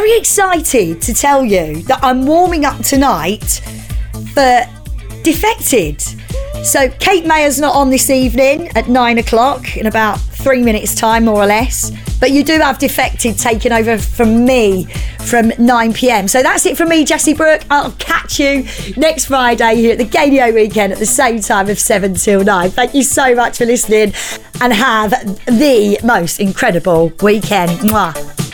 very excited to tell you that I'm warming up tonight for Defected. So Kate Mayer's not on this evening at 9 o'clock in about 3 minutes time, more or less. But you do have Defected taking over from me from 9 p.m. So that's it from me, Jessie Brooke. I'll catch you next Friday here at the Gadio Weekend at the same time of 7 till 9. Thank you so much for listening and have the most incredible weekend. Mwah.